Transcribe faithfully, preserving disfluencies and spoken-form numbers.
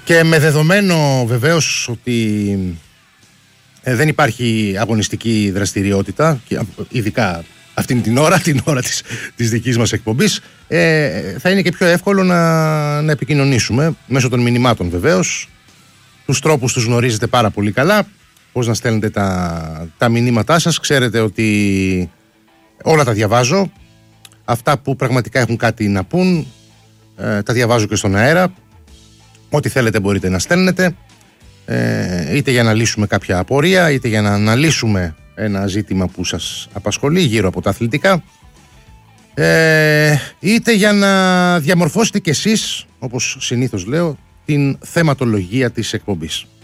Και με δεδομένο βεβαίως ότι ε, δεν υπάρχει αγωνιστική δραστηριότητα, και ειδικά αυτήν την ώρα, την ώρα της, της δικής μας εκπομπής, ε, θα είναι και πιο εύκολο να, να επικοινωνήσουμε μέσω των μηνυμάτων βεβαίως. Τους τρόπους τους γνωρίζετε πάρα πολύ καλά, πώς να στέλνετε τα, τα μηνύματά σας. Ξέρετε ότι όλα τα διαβάζω. Αυτά που πραγματικά έχουν κάτι να πούν, ε, τα διαβάζω και στον αέρα. Ό,τι θέλετε μπορείτε να στέλνετε, ε, είτε για να λύσουμε κάποια απορία, είτε για να αναλύσουμε ένα ζήτημα που σας απασχολεί γύρω από τα αθλητικά, ε, είτε για να διαμορφώσετε κι εσείς, όπως συνήθως λέω, την θεματολογία της εκπομπής.